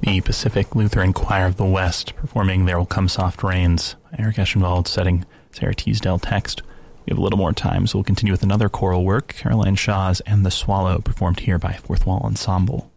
the Pacific Lutheran Choir of the West performing There Will Come Soft Rains. Eric Eschenwald setting Sarah Teasdale text. We have a little more time, so we'll continue with another choral work, Caroline Shaw's And the Swallow, performed here by Fourth Wall Ensemble.